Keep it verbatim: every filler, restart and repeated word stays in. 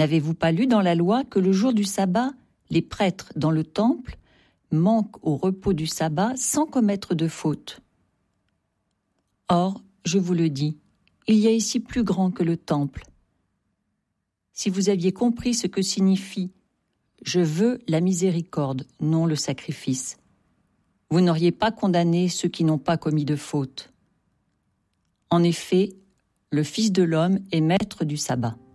N'avez-vous pas lu dans la loi que le jour du sabbat, les prêtres dans le temple manquent au repos du sabbat sans commettre de faute? Or, je vous le dis, il y a ici plus grand que le temple. Si vous aviez compris ce que signifie « Je veux la miséricorde, non le sacrifice », vous n'auriez pas condamné ceux qui n'ont pas commis de faute. En effet, le Fils de l'homme est maître du sabbat.